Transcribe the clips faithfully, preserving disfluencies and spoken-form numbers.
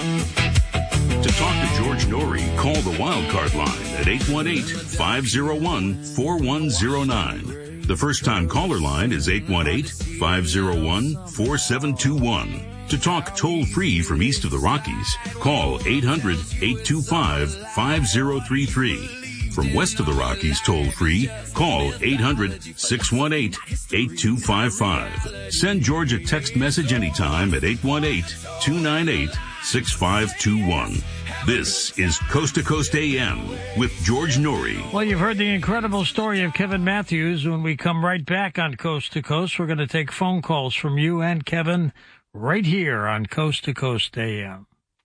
To talk to George Norrie, call the Wildcard line at eight one eight, five oh one, four one oh nine. The first-time caller line is eight one eight, five oh one, four seven two one. To talk toll-free from east of the Rockies, call eight hundred, eight two five, five oh three three. From west of the Rockies toll-free, call eight hundred, six one eight, eight two five five. Send George a text message anytime at eight one eight, two nine eight, six five two one. This is Coast to Coast A M with George Norrie. Well, you've heard the incredible story of Kevin Matthews. When we come right back on Coast to Coast, we're going to take phone calls from you and Kevin right here on Coast to Coast A M.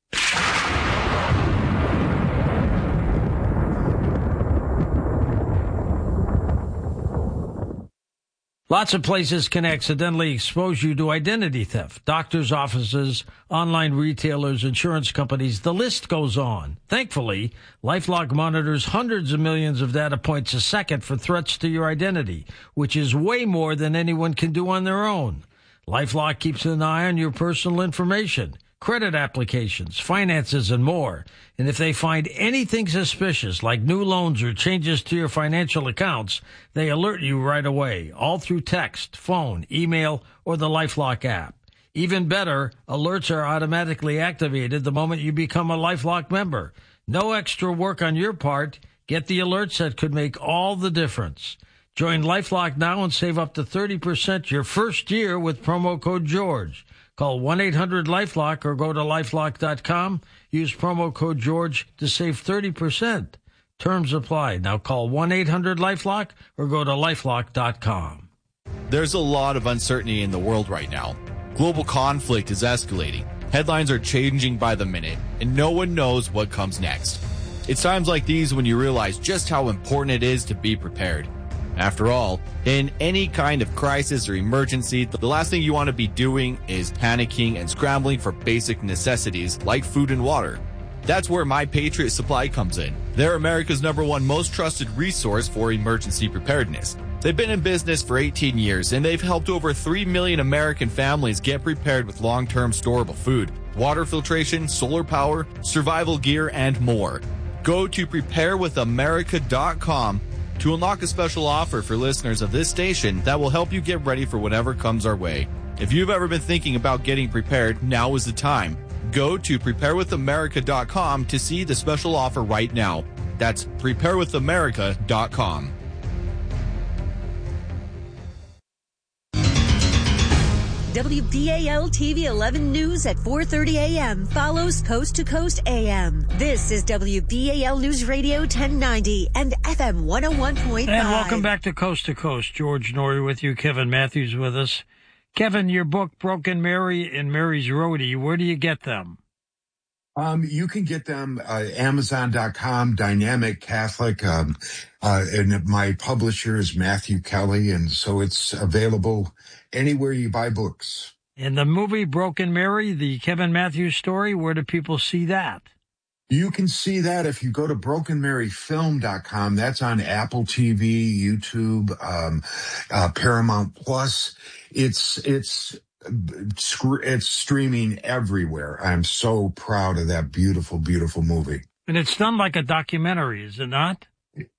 Lots of places can accidentally expose you to identity theft. Doctors' offices, online retailers, insurance companies, the list goes on. Thankfully, LifeLock monitors hundreds of millions of data points a second for threats to your identity, which is way more than anyone can do on their own. LifeLock keeps an eye on your personal information, credit applications, finances, and more. And if they find anything suspicious, like new loans or changes to your financial accounts, they alert you right away, all through text, phone, email, or the LifeLock app. Even better, alerts are automatically activated the moment you become a LifeLock member. No extra work on your part. Get the alerts that could make all the difference. Join LifeLock now and save up to thirty percent your first year with promo code George. Call one eight hundred LifeLock or go to lifelock dot com. Use promo code George to save thirty percent. Terms apply. Now call one eight hundred LifeLock or go to lifelock dot com. There's a lot of uncertainty in the world right now. Global conflict is escalating. Headlines are changing by the minute, and no one knows what comes next. It's times like these when you realize just how important it is to be prepared. After all, in any kind of crisis or emergency, the last thing you want to be doing is panicking and scrambling for basic necessities like food and water. That's where My Patriot Supply comes in. They're America's number one most trusted resource for emergency preparedness. They've been in business for eighteen years, and they've helped over three million American families get prepared with long-term storable food, water filtration, solar power, survival gear, and more. Go to prepare with america dot com to unlock a special offer for listeners of this station that will help you get ready for whatever comes our way. If you've ever been thinking about getting prepared, now is the time. Go to prepare with america dot com to see the special offer right now. That's prepare with america dot com. W D A L T V eleven News at four thirty a.m. follows Coast to Coast A M. This is W D A L News Radio ten ninety and F M one oh one point five. And welcome back to Coast to Coast. George Norrie with you, Kevin Matthews with us. Kevin, your book, Broken Mary and Mary's Roadie, where do you get them? Um, you can get them uh, amazon dot com, Dynamic Catholic, um, uh, and my publisher is Matthew Kelly, and so it's available anywhere you buy books. And the movie Broken Mary, the Kevin Matthews story, where do people see that? You can see that if you go to broken mary film dot com. That's on Apple T V, YouTube, um, uh, Paramount Plus. It's, it's, it's streaming everywhere. I'm so proud of that beautiful, beautiful movie. And it's done like a documentary, is it not?